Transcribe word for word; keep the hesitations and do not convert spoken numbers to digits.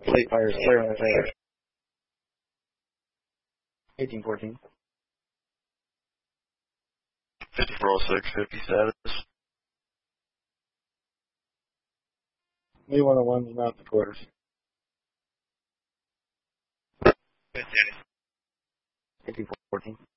Fleet fires clear on the fire. eighteen fourteen. fifty-four oh six, fifty status. Me one oh one, mount the quarters. eighteen fourteen.